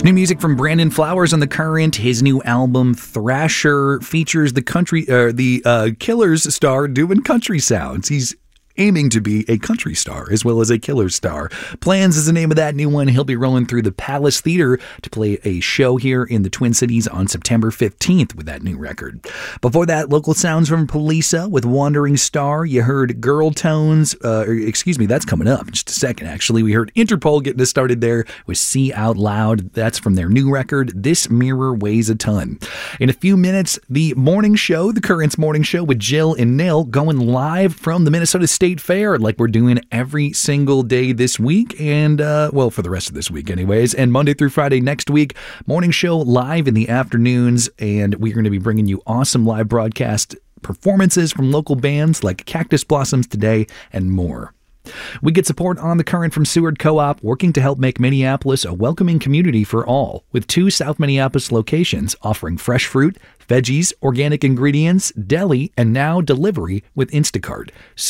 New music from Brandon Flowers on The Current. His new album, Thrasher, features the Killers star doing country sounds. He's aiming to be a country star as well as a killer star. Plans is the name of that new one. He'll be rolling through the Palace Theater to play a show here in the Twin Cities on September 15th with that new record. Before that, local sounds from Polisa with Wandering Star. You heard Girl Tones, that's coming up in just a second, actually. We heard Interpol getting us started there with See Out Loud. That's from their new record, This Mirror Weighs a Ton. In a few minutes, the morning show, The Current's morning show with Jill and Nil, going live from the Minnesota State Fair like we're doing every single day this week and, for the rest of this week anyways, and Monday through Friday next week, morning show live in the afternoons, and we're going to be bringing you awesome live broadcast performances from local bands like Cactus Blossoms today and more. We get support on The Current from Seward Co-op, working to help make Minneapolis a welcoming community for all, with 2 South Minneapolis locations offering fresh fruit, veggies, organic ingredients, deli, and now delivery with Instacart.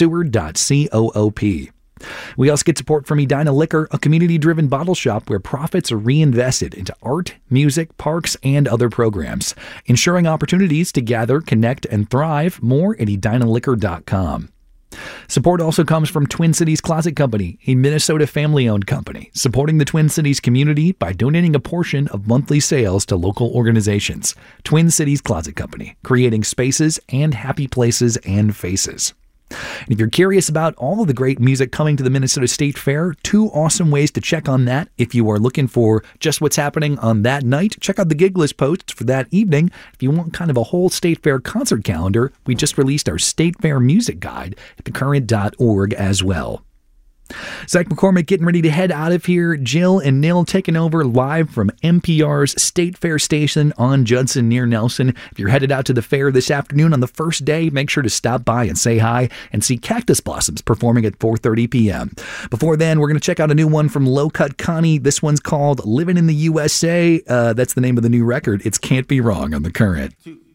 Seward.coop. We also get support from Edina Liquor, a community-driven bottle shop where profits are reinvested into art, music, parks, and other programs, ensuring opportunities to gather, connect, and thrive. More at edinaliquor.com. Support also comes from Twin Cities Closet Company, a Minnesota family-owned company, supporting the Twin Cities community by donating a portion of monthly sales to local organizations. Twin Cities Closet Company, creating spaces and happy places and faces. And if you're curious about all of the great music coming to the Minnesota State Fair, 2 awesome ways to check on that. If you are looking for just what's happening on that night, check out the gig list posts for that evening. If you want kind of a whole State Fair concert calendar, we just released our State Fair music guide at thecurrent.org as well. Zach McCormick getting ready to head out of here. Jill and Nil taking over live from NPR's State Fair station on Judson near Nelson. If you're headed out to the fair this afternoon on the first day, make sure to stop by and say hi and see Cactus Blossoms performing at 4:30 p.m. Before then, we're going to check out a new one from Low Cut Connie. This one's called Living in the USA. That's the name of the new record. It's Can't Be Wrong on The Current.